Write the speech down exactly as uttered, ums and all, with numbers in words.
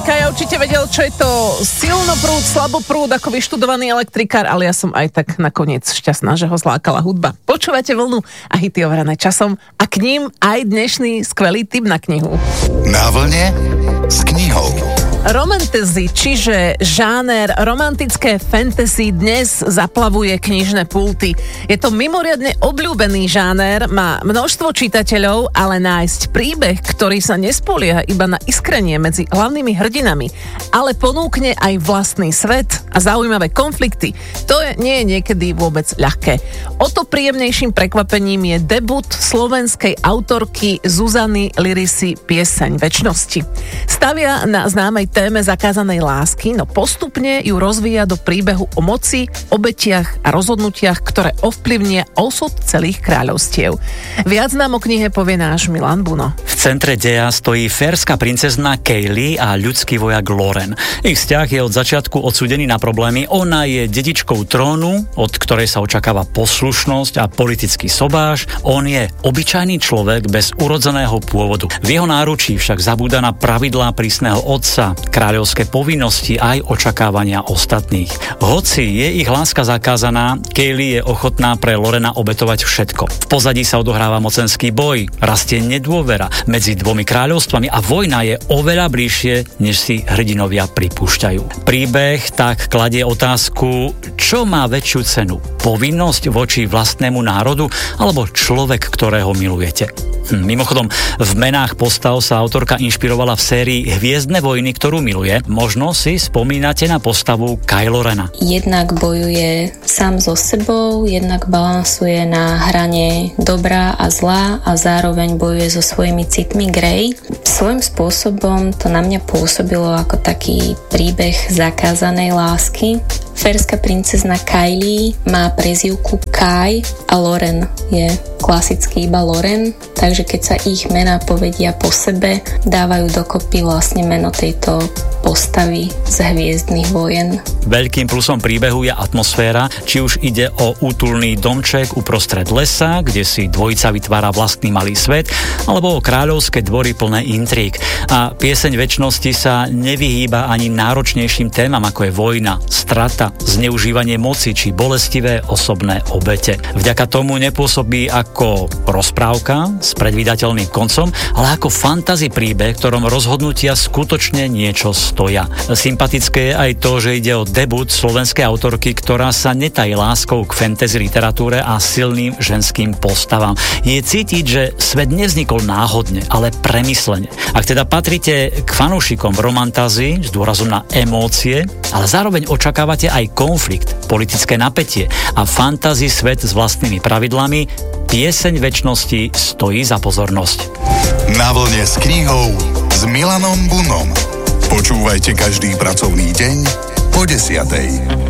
Kaj určite vedel, čo je to silnoprúd, slaboprúd ako vyštudovaný elektrikár, ale ja som aj tak nakoniec šťastná, že ho zlákala hudba. Počúvate Vlnu a hity overené časom a k ním aj dnešný skvelý tip na knihu. Na vlne s knihou. Romantasy, čiže žáner romantické fantasy dnes zaplavuje knižné pulty. Je to mimoriadne obľúbený žáner, má množstvo čitateľov, ale nájsť príbeh, ktorý sa nespolieha iba na iskrenie medzi hlavnými hrdinami, ale ponúkne aj vlastný svet a zaujímavé konflikty, to je, nie je niekedy vôbec ľahké. O to príjemnejším prekvapením je debut slovenskej autorky Zuzany Lirisy Pieseň večnosti. Stavia na známej téme zakázanej lásky, no postupne ju rozvíja do príbehu o moci, obetiach a rozhodnutiach, ktoré ovplyvnia osud celých kráľovstiev. Viac nám o knihe povie náš Milan Buno. V centre deja stojí férská princezna Kaylee a ľudský vojak Loren. Ich vzťah je od začiatku odsúdený na problémy. Ona je dedičkou trónu, od ktorej sa očakáva poslušnosť a politický sobáš. On je obyčajný človek bez urodzeného pôvodu. V jeho náručí však zabúda na pravidlá prísneho otca, kráľovské povinnosti aj očakávania ostatných. Hoci je ich láska zakázaná, Kaylee je ochotná pre Lorena obetovať všetko. V pozadí sa odohráva mocenský boj, rastie nedôvera medzi dvomi kráľovstvami a vojna je oveľa bližšie, než si hrdinovia pripúšťajú. Príbeh tak kladie otázku, čo má väčšiu cenu? Povinnosť voči vlastnému národu alebo človek, ktorého milujete? Hm, mimochodom, v menách postav sa autorka inšpirovala v sérii Hviezdne vojny, ktorú miluje. Možno si spomínate na postavu Kylo Rena. Jednak bojuje sám so sebou, jednak balansuje na hrane dobrá a zlá a zároveň bojuje so svojimi citmi Grey. Svojím spôsobom to na mňa pôsobilo ako taký príbeh zakázanej lásky. Férská princezna Kaylee má prezývku Kai a Loren je klasicky iba Loren, takže keď sa ich mená povedia po sebe, dávajú dokopy vlastne meno tejto postavy z Hviezdnych vojen. Veľkým plusom príbehu je atmosféra, či už ide o útulný domček uprostred lesa, kde si dvojica vytvára vlastný malý svet, alebo o kráľovské dvory plné intríg. A Pieseň večnosti sa nevyhýba ani náročnejším témam, ako je vojna, strata, zneužívanie moci či bolestivé osobné obete. Vďaka tomu nepôsobí ako rozprávka s predvídateľným koncom, ale ako fantasy príbeh, ktorom rozhodnutia skutočne niečo stoja. Sympatické je aj to, že ide o debut slovenskej autorky, ktorá sa netají láskou k fantasy literatúre a silným ženským postavám. Je cítiť, že svet nevznikol náhodne, ale premyslene. Ak teda patríte k fanúšikom romantázy s dôrazom na emócie, ale zároveň očakávate aj konflikt, politické napätie a fantasy svet s vlastnými pravidlami, Pieseň večnosti stojí za pozornosť. Na vlne s knihou s Milanom Bunom. Počúvajte každý pracovný deň po desiatej.